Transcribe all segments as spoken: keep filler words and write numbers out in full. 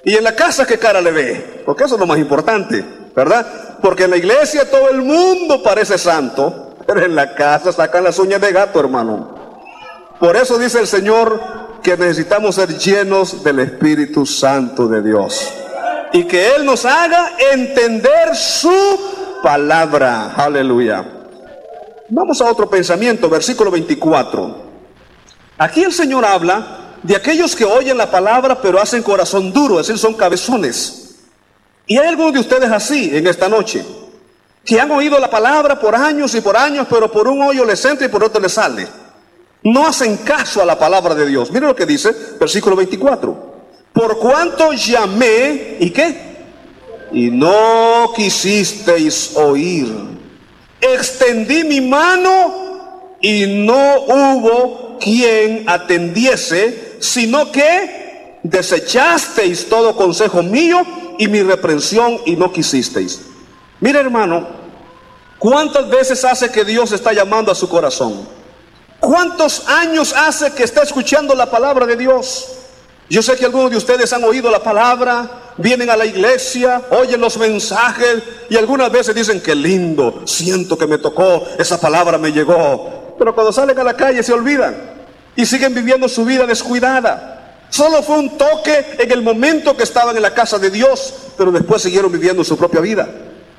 Y en la casa, ¿qué cara le ve? Porque eso es lo más importante, ¿verdad? Porque en la iglesia todo el mundo parece santo, pero en la casa sacan las uñas de gato, hermano. Por eso dice el Señor que necesitamos ser llenos del Espíritu Santo de Dios. Y que Él nos haga entender su palabra. Aleluya. Vamos a otro pensamiento, versículo veinticuatro. Aquí el Señor habla de aquellos que oyen la palabra pero hacen corazón duro, es decir, son cabezones. Y hay algunos de ustedes así en esta noche, que han oído la palabra por años y por años, pero por un hoyo les entra y por otro les sale. No hacen caso a la palabra de Dios. Miren lo que dice, versículo veinticuatro. Por cuanto llamé, ¿y qué? Y no quisisteis oír. Extendí mi mano y no hubo quien atendiese, sino que desechasteis todo consejo mío y mi reprensión y no quisisteis. Mire, hermano, ¿cuántas veces hace que Dios está llamando a su corazón? ¿Cuántos años hace que está escuchando la palabra de Dios? Yo sé que algunos de ustedes han oído la palabra, vienen a la iglesia, oyen los mensajes y algunas veces dicen, qué lindo, siento que me tocó, esa palabra me llegó. Pero cuando salen a la calle se olvidan y siguen viviendo su vida descuidada. Solo fue un toque en el momento que estaban en la casa de Dios, pero después siguieron viviendo su propia vida.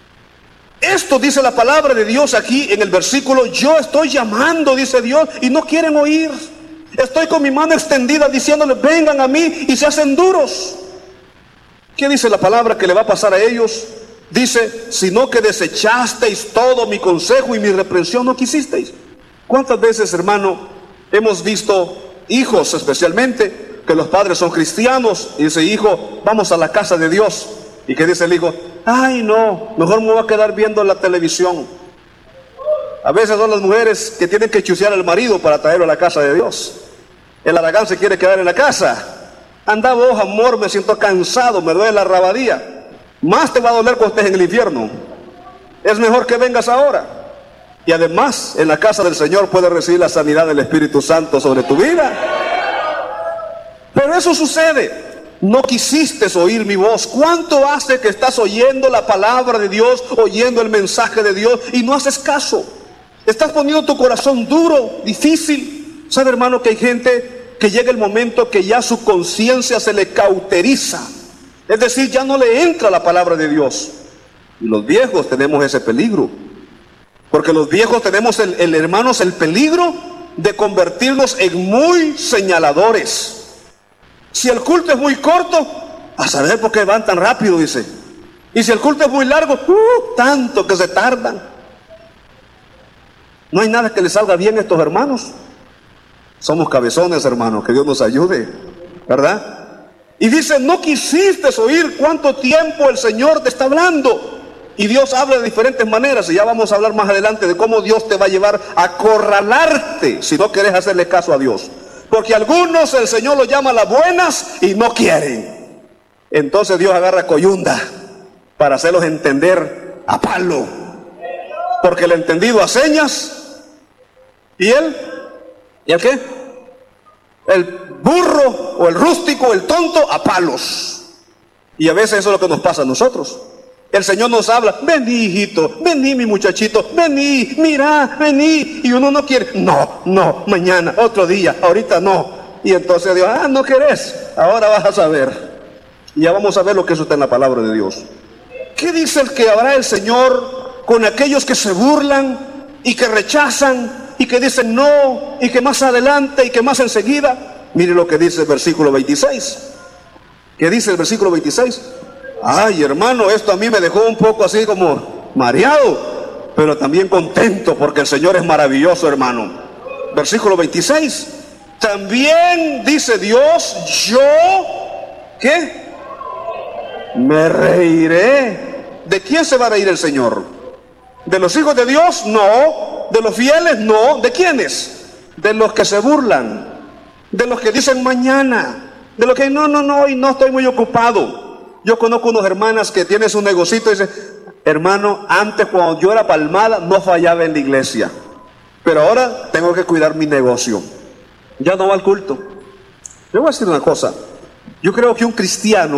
Esto dice la palabra de Dios aquí en el versículo, yo estoy llamando, dice Dios, y no quieren oír. Estoy con mi mano extendida diciéndoles, vengan a mí, y se hacen duros. ¿Qué dice la palabra que le va a pasar a ellos? Dice, sino que desechasteis todo mi consejo y mi reprensión no quisisteis. ¿Cuántas veces, hermano, hemos visto hijos especialmente, que los padres son cristianos, y dice, hijo, vamos a la casa de Dios? ¿Y qué dice el hijo? Ay, no, mejor me voy a quedar viendo la televisión. A veces son las mujeres que tienen que chusear al marido para traerlo a la casa de Dios. El haragán se quiere quedar en la casa. Anda vos, amor, me siento cansado, me duele la rabadía. Más te va a doler cuando estés en el infierno. Es mejor que vengas ahora. Y además, en la casa del Señor puedes recibir la sanidad del Espíritu Santo sobre tu vida. Pero eso sucede. No quisiste oír mi voz. ¿Cuánto hace que estás oyendo la palabra de Dios, oyendo el mensaje de Dios y no haces caso? Estás poniendo tu corazón duro, difícil. ¿Sabe, hermano, que hay gente que llega el momento que ya su conciencia se le cauteriza? Es decir, ya no le entra la palabra de Dios. Y los viejos tenemos ese peligro. Porque los viejos tenemos, el, el hermanos, el peligro de convertirnos en muy señaladores. Si el culto es muy corto, a saber por qué van tan rápido, dice. Y si el culto es muy largo, uh, tanto que se tardan. No hay nada que les salga bien a estos hermanos. Somos cabezones, hermanos, que Dios nos ayude, ¿verdad? Y dice, no quisiste oír cuánto tiempo el Señor te está hablando. Y Dios habla de diferentes maneras, y ya vamos a hablar más adelante de cómo Dios te va a llevar a acorralarte si no quieres hacerle caso a Dios. Porque algunos el Señor los llama a las buenas y no quieren. Entonces Dios agarra coyunda para hacerlos entender a palo. Porque el entendido a señas y él, ¿y el qué? El burro o el rústico, el tonto, a palos. Y a veces eso es lo que nos pasa a nosotros. El Señor nos habla, vení, hijito, vení, mi muchachito, vení, mira, vení. Y uno no quiere, no, no, mañana, otro día, ahorita no. Y entonces Dios, ah, no querés, ahora vas a saber. Y ya vamos a ver lo que eso está en la palabra de Dios. ¿Qué dice el que habrá el Señor con aquellos que se burlan y que rechazan y que dicen no, y que más adelante y que más enseguida? Mire lo que dice el versículo veintiséis. ¿Qué dice el versículo veintiséis? Ay, hermano, esto a mí me dejó un poco así como mareado, pero también contento porque el Señor es maravilloso, hermano. Versículo veintiséis. También dice Dios, yo, ¿qué? Me reiré. ¿De quién se va a reír el Señor? ¿De los hijos de Dios? No. ¿De los fieles? No. ¿De quiénes? De los que se burlan, de los que dicen mañana, de los que no, no, no, hoy no estoy muy ocupado. Yo conozco unas hermanas que tienen su negocito y dicen, hermano, antes cuando yo era palmada no fallaba en la iglesia, pero ahora tengo que cuidar mi negocio, ya no va al culto. Le voy a decir una cosa, yo creo que un cristiano